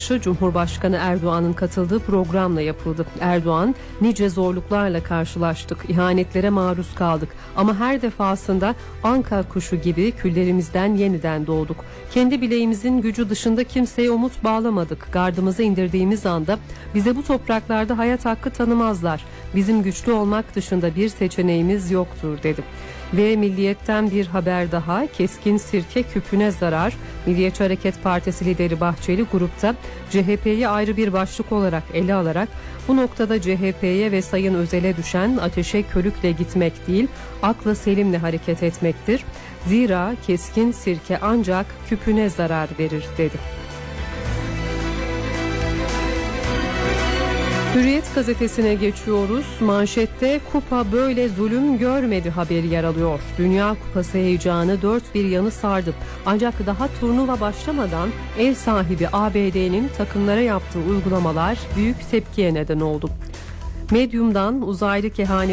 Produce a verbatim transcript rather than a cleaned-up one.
Cumhurbaşkanı Erdoğan'ın katıldığı programla yapıldı. Erdoğan, nice zorluklarla karşılaştık, ihanetlere maruz kaldık ama her defasında anka kuşu gibi küllerimizden yeniden doğduk. Kendi bileğimizin gücü dışında kimseye umut bağlamadık. Gardımızı indirdiğimiz anda bize bu topraklarda hayat hakkı tanımazlar. Bizim güçlü olmak dışında bir seçeneğimiz yoktur dedi. Ve Milliyet'ten bir haber daha, keskin sirke küpüne zarar. Milliyetçi Hareket Partisi lideri Bahçeli grupta C H P'yi ayrı bir başlık olarak ele alarak bu noktada C H P'ye ve Sayın Özel'e düşen ateşe körükle gitmek değil, akla selimle hareket etmektir. Zira keskin sirke ancak küpüne zarar verir dedi. Hürriyet gazetesine geçiyoruz. Manşette kupa böyle zulüm görmedi haberi yer alıyor. Dünya Kupası heyecanı dört bir yanı sardı. Ancak daha turnuva başlamadan ev sahibi A B D'nin takımlara yaptığı uygulamalar büyük tepkiye neden oldu. Medyum'dan uzaylı kehanet